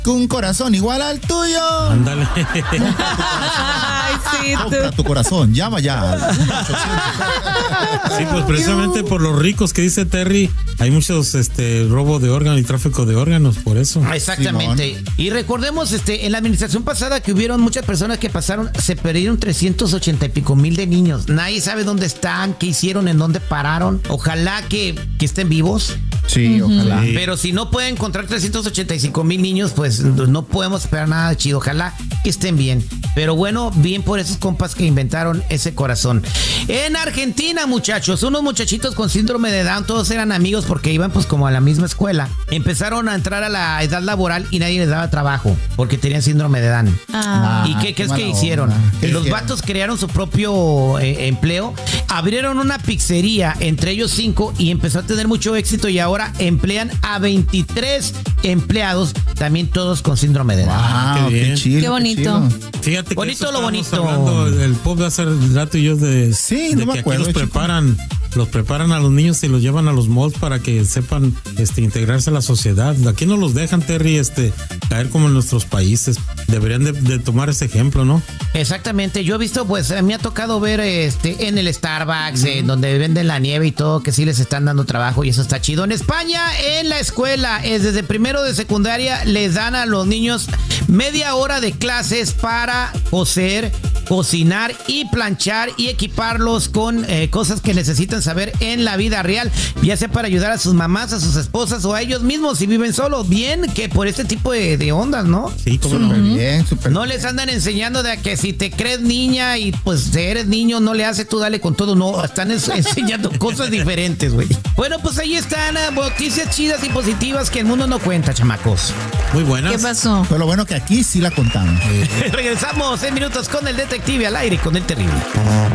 con un corazón igual al tuyo. Ándale. Ay, sí, Compra tu corazón, llama ya. Sí, pues precisamente por los ricos que dice Terry, hay muchos robo de órganos y tráfico de órganos, por eso. Exactamente. Simón. Y recordemos, en la administración pasada que hubieron muchas personas que se perdieron 380 y pico mil de niños. Nadie sabe dónde están, qué hicieron, en dónde pararon. Ojalá que estén vivos. Sí, ojalá. Sí. Pero si no pueden encontrar 385 mil niños, pues no podemos esperar nada de chido. Ojalá que estén bien. Pero bueno, bien por esos compas que inventaron ese corazón. En Argentina, muchachos, unos muchachitos con síndrome de Down, todos eran amigos porque iban pues como a la misma escuela. Empezaron a entrar a la edad laboral y nadie les daba trabajo porque tenían síndrome de Down. ¿Y qué crees que hicieron? Los vatos crearon su propio empleo, abrieron una pizzería, entre ellos 5, y empezó a tener mucho éxito y ahora emplean a 23 empleados, también todos con síndrome de Down. Wow, Qué bien. qué chido. Qué bonito. chido. Fíjate Bonito que lo bonito. Hablando del pop de hace rato y yo de, Sí, de no me que acuerdo, aquí chico. los preparan a los niños y los llevan a los malls para que sepan integrarse a la sociedad. Aquí no los dejan, Terry, caer como en nuestros países. Deberían de tomar ese ejemplo, ¿no? Exactamente, yo he visto, pues me ha tocado ver en el Starbucks, donde venden la nieve y todo, que sí les están dando trabajo y eso está chido. En España, en la escuela, desde primero de secundaria, les dan a los niños media hora de clases para coser, cocinar y planchar y equiparlos con cosas que necesitan saber en la vida real, ya sea para ayudar a sus mamás, a sus esposas o a ellos mismos si viven solos. Bien que por este tipo de ondas, ¿no? Sí, como no. Súper bien, súper No les andan enseñando de que si te crees niña y pues si eres niño no le haces, tú dale con todo. No, están enseñando cosas diferentes, güey. Bueno, pues ahí están noticias chidas y positivas que el mundo no cuenta, chamacos. Muy buenas. ¿Qué pasó? Pero lo bueno que aquí sí la contamos. Regresamos en minutos con el detective al aire con el terrible.